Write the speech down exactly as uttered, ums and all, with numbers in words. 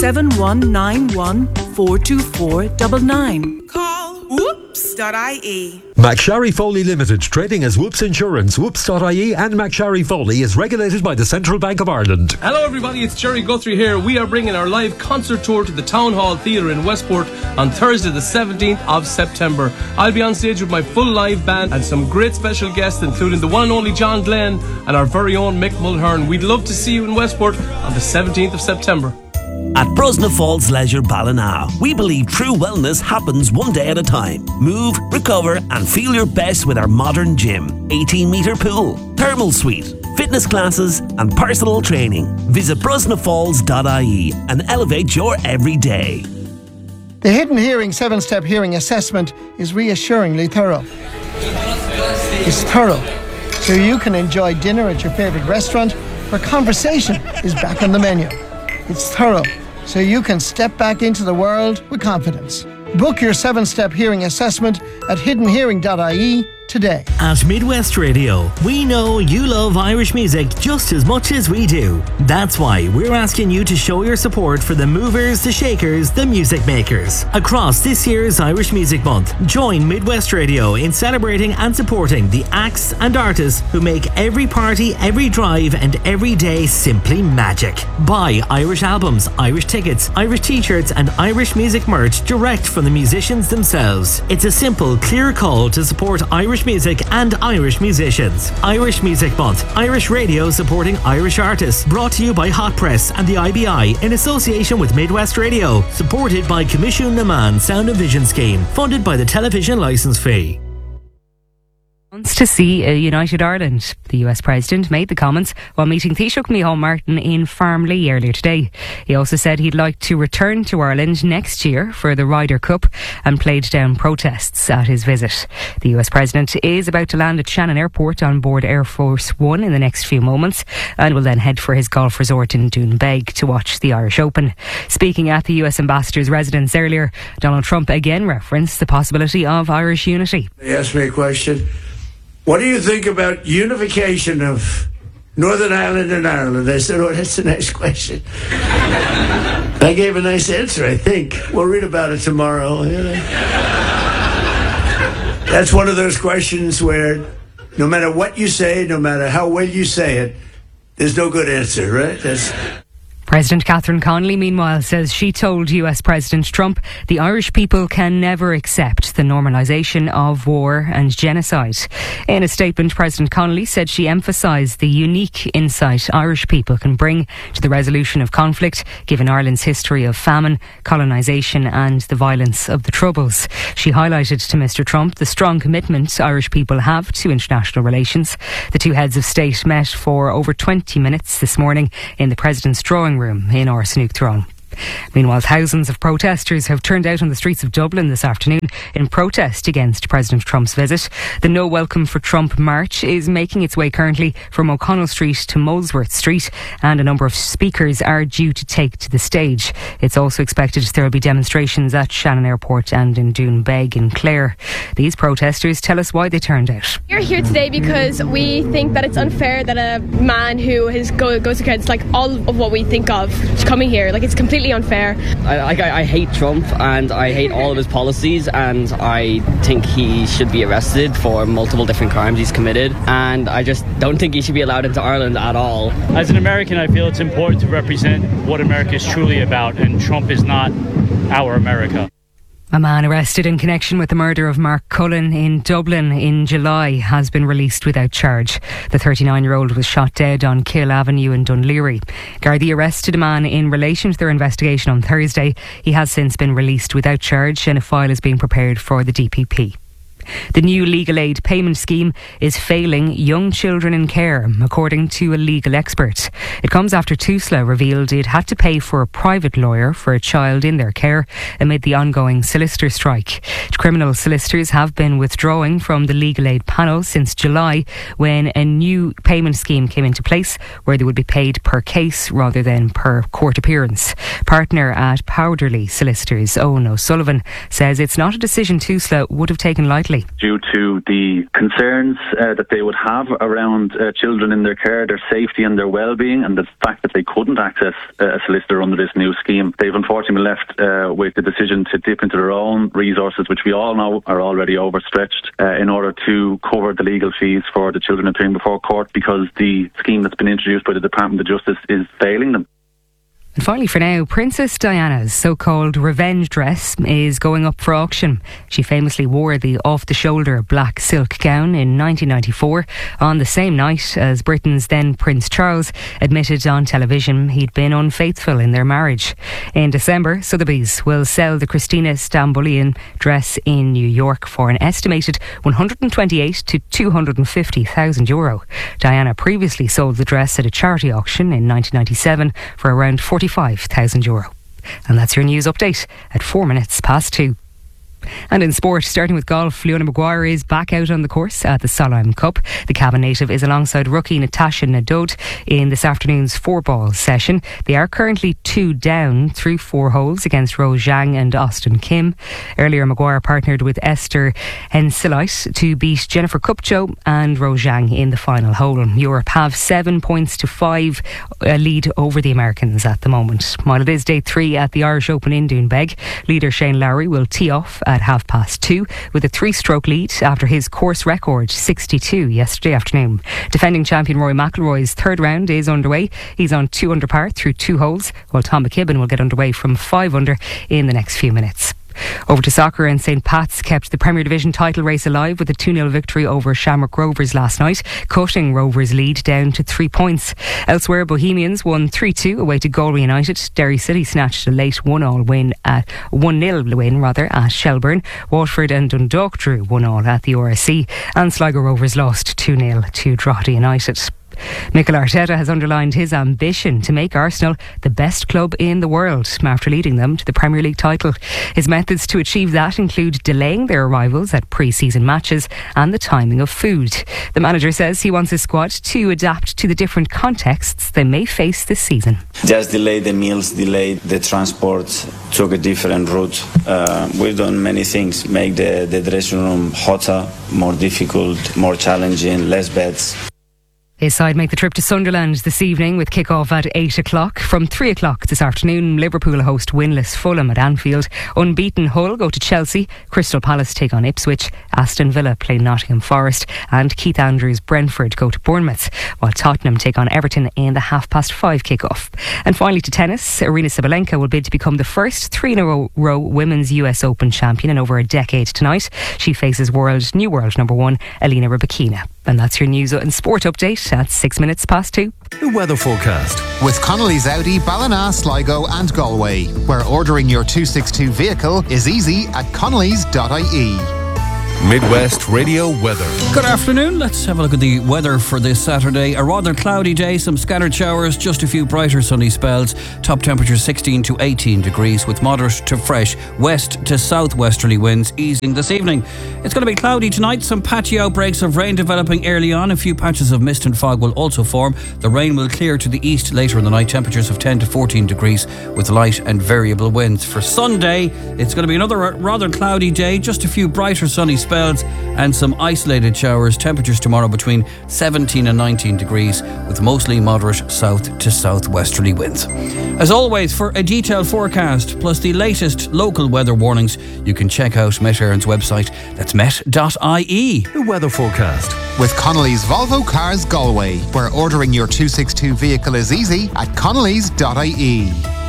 seven one nine one, four two four nine nine. Call whoops dot I E. McSharry Foley Limited, trading as Whoops Insurance. Whoops dot I E and McSharry Foley is regulated by the Central Bank of Ireland. Hello everybody, it's Jerry Guthrie here. We are bringing our live concert tour to the Town Hall Theatre in Westport on Thursday the seventeenth of September. I'll be on stage with my full live band and some great special guests, including the one and only John Glenn and our very own Mick Mulhern. We'd love to see you in Westport on the seventeenth of September. At Brosna Falls Leisure Ballina, we believe true wellness happens one day at a time. Move, recover and feel your best with our modern gym, eighteen metre pool, thermal suite, fitness classes and personal training. Visit brosna falls dot I E and elevate your everyday. The Hidden Hearing seven-step hearing assessment is reassuringly thorough. It's thorough, so you can enjoy dinner at your favourite restaurant where conversation is back on the menu. It's thorough, so you can step back into the world with confidence. Book your seven-step hearing assessment at hidden hearing dot I E today. At Midwest Radio, we know you love Irish music just as much as we do. That's why we're asking you to show your support for the movers, the shakers, the music makers. Across this year's Irish Music Month, join Midwest Radio in celebrating and supporting the acts and artists who make every party, every drive and every day simply magic. Buy Irish albums, Irish tickets, Irish t-shirts and Irish music merch direct from the musicians themselves. It's a simple, clear call to support Irish music and Irish musicians. Irish Music Month, Irish Radio supporting Irish artists. Brought to you by Hot Press and the I B I in association with Midwest Radio. Supported by Commission Naman Sound and Vision Scheme. Funded by the television licence fee. Wants to see a united Ireland. The U S President made the comments while meeting Taoiseach Micheál Martin in Farmley earlier today. He also said he'd like to return to Ireland next year for the Ryder Cup and played down protests at his visit. The U S President is about to land at Shannon Airport on board Air Force One in the next few moments and will then head for his golf resort in Doonbeg to watch the Irish Open. Speaking at the U S Ambassador's residence earlier, Donald Trump again referenced the possibility of Irish unity. They asked me a question. What do you think about unification of Northern Ireland and Ireland? I said, oh, that's the next question. I gave a nice answer, I think. We'll read about it tomorrow. You know? That's one of those questions where no matter what you say, no matter how well you say it, there's no good answer, right? That's... President Catherine Connolly, meanwhile, says she told U S President Trump the Irish people can never accept the normalisation of war and genocide. In a statement, President Connolly said she emphasised the unique insight Irish people can bring to the resolution of conflict, given Ireland's history of famine, colonisation and the violence of the Troubles. She highlighted to Mr Trump the strong commitment Irish people have to international relations. The two heads of state met for over twenty minutes this morning in the President's drawing room in Arsenook Throne. Meanwhile, thousands of protesters have turned out on the streets of Dublin this afternoon in protest against President Trump's visit. The No Welcome for Trump march is making its way currently from O'Connell Street to Molesworth Street, and a number of speakers are due to take to the stage. It's also expected there will be demonstrations at Shannon Airport and in Doonbeg in Clare. These protesters tell us why they turned out. We're here today because we think that it's unfair that a man who is go, goes against like all of what we think of coming here, like it's completely unfair. I, I, I hate Trump and I hate all of his policies, and I think he should be arrested for multiple different crimes he's committed, and I just don't think he should be allowed into Ireland at all. As an American, I feel it's important to represent what America is truly about, and Trump is not our America. A man arrested in connection with the murder of Mark Cullen in Dublin in July has been released without charge. The thirty-nine-year-old was shot dead on Kill Avenue in Dunleary. Gardaí arrested a man in relation to their investigation on Thursday. He has since been released without charge and a file is being prepared for the D P P. The new legal aid payment scheme is failing young children in care, according to a legal expert. It comes after TUSLA revealed it had to pay for a private lawyer for a child in their care amid the ongoing solicitor strike. Criminal solicitors have been withdrawing from the legal aid panel since July, when a new payment scheme came into place where they would be paid per case rather than per court appearance. Partner at Powderly Solicitors, Owen O'Sullivan, says it's not a decision TUSLA would have taken lightly, Offaly. Due to the concerns uh, that they would have around uh, children in their care, their safety and their well-being, and the fact that they couldn't access uh, a solicitor under this new scheme, they've unfortunately been left uh, with the decision to dip into their own resources, which we all know are already overstretched, uh, in order to cover the legal fees for the children appearing before court, because the scheme that's been introduced by the Department of Justice is failing them. And finally for now, Princess Diana's so-called revenge dress is going up for auction. She famously wore the off-the-shoulder black silk gown in nineteen ninety-four on the same night as Britain's then Prince Charles admitted on television he'd been unfaithful in their marriage. In December, Sotheby's will sell the Christina Stambolian dress in New York for an estimated one hundred twenty-eight to two hundred fifty thousand euro. Diana previously sold the dress at a charity auction in nineteen ninety-seven for around forty-five thousand euro. And that's your news update at four minutes past two. And in sport, starting with golf, Leona Maguire is back out on the course at the Solheim Cup. The Cavan native is alongside rookie Natasha Nadod in this afternoon's four-ball session. They are currently two down through four holes against Rose Zhang and Austin Kim. Earlier, Maguire partnered with Esther Henseleit to beat Jennifer Kupcho and Rose Zhang in the final hole. Europe have seven points to five uh, lead over the Americans at the moment. While it is day three at the Irish Open in Doonbeg, leader Shane Lowry will tee off at half past two with a three-stroke lead after his course record sixty-two yesterday afternoon. Defending champion Rory McIlroy's third round is underway. He's on two under par through two holes, while Tom McKibben will get underway from five under in the next few minutes. Over to soccer, and St Pat's kept the Premier Division title race alive with a two nil victory over Shamrock Rovers last night, cutting Rovers' lead down to three points. Elsewhere, Bohemians won three two away to Galway United. Derry City snatched a late one all win at one nil win rather at Shelburne. Waterford and Dundalk drew one all at the O R C, and Sligo Rovers lost two nil to Drogheda United. Mikel Arteta has underlined his ambition to make Arsenal the best club in the world after leading them to the Premier League title. His methods to achieve that include delaying their arrivals at pre-season matches and the timing of food. The manager says he wants his squad to adapt to the different contexts they may face this season. Just delay the meals, delay the transport, took a different route. Uh, we've done many things, make the, the dressing room hotter, more difficult, more challenging, less beds. His side make the trip to Sunderland this evening with kick-off at eight o'clock. From three o'clock this afternoon, Liverpool host winless Fulham at Anfield. Unbeaten Hull go to Chelsea. Crystal Palace take on Ipswich. Aston Villa play Nottingham Forest. And Keith Andrews Brentford go to Bournemouth, while Tottenham take on Everton in the half-past five kick-off. And finally to tennis, Arina Sabalenka will bid to become the first three-in-a-row women's U S Open champion in over a decade tonight. She faces world new world number one, Elena Rybakina. And that's your news and sport update at six minutes past two. The weather forecast with Connolly's Audi, Ballina, Sligo and Galway, where ordering your two sixty-two vehicle is easy at connellys dot I E. Midwest Radio Weather. Good afternoon. Let's have a look at the weather for this Saturday. A rather cloudy day, some scattered showers, just a few brighter sunny spells. Top temperature sixteen to eighteen degrees with moderate to fresh west to southwesterly winds easing this evening. It's going to be cloudy tonight, some patchy outbreaks of rain developing early on. A few patches of mist and fog will also form. The rain will clear to the east later in the night. Temperatures of ten to fourteen degrees with light and variable winds. For Sunday, it's going to be another rather cloudy day, just a few brighter sunny spells and some isolated showers. Temperatures tomorrow between seventeen and nineteen degrees with mostly moderate south to southwesterly winds. As always, for a detailed forecast plus the latest local weather warnings, you can check out Met Éireann's website. That's met dot I E. The weather forecast with Connolly's Volvo Cars Galway, where ordering your two sixty-two vehicle is easy at connellys dot I E.